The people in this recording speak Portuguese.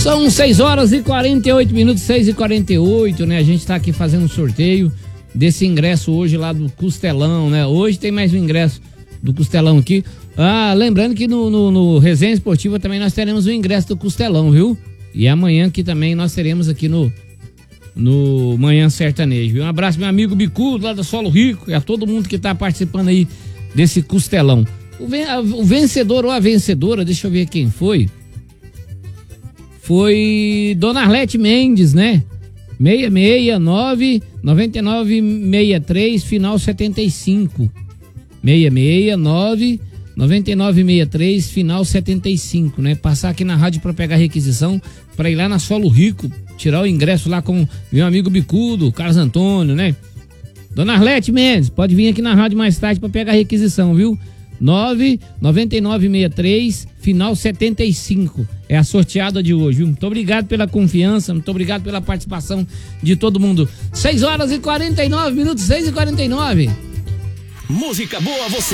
São 6 horas e 48 minutos, 6h48, né? A gente tá aqui fazendo um sorteio desse ingresso hoje lá do Costelão, né? Hoje tem mais um ingresso do Costelão aqui. Ah, lembrando que no Resenha Esportiva também nós teremos o ingresso do Costelão, viu? E amanhã aqui também nós teremos aqui no Manhã Sertanejo. Um abraço meu amigo Bicudo lá da Solo Rico e a todo mundo que tá participando aí desse Costelão. O vencedor ou a vencedora, deixa eu ver quem foi. Foi Dona Arlete Mendes, né? 669 9963 final 75. 669 9963 final 75, né? Passar aqui na rádio para pegar requisição, para ir lá na Solo Rico, tirar o ingresso lá com meu amigo Bicudo, Carlos Antônio, né? Dona Arlete Mendes, pode vir aqui na rádio mais tarde para pegar requisição, viu? 99963 final 75 é a sorteada de hoje, viu? Muito obrigado pela confiança, muito obrigado pela participação de todo mundo. 6 horas e 49 minutos, 6h49. Música boa você